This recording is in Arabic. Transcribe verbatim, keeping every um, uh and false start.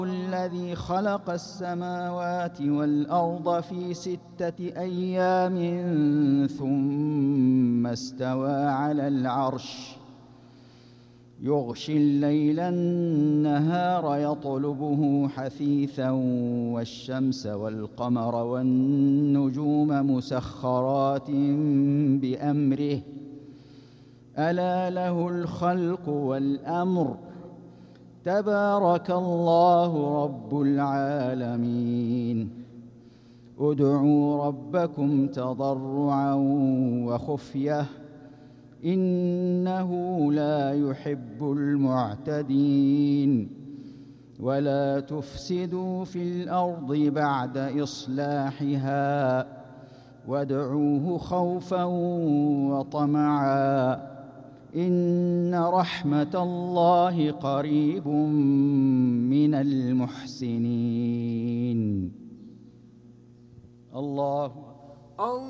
الذي خلق السماوات والأرض في ستة أيام ثم استوى على العرش يغشي الليل النهار يطلبه حثيثا والشمس والقمر والنجوم مسخرات بأمره ألا له الخلق والأمر تبارك الله رب العالمين ادعوا ربكم تضرعا وخفية إنه لا يحب المعتدين ولا تفسدوا في الأرض بعد إصلاحها وادعوه خوفا وطمعا إن رحمة الله قريب من المحسنين. الله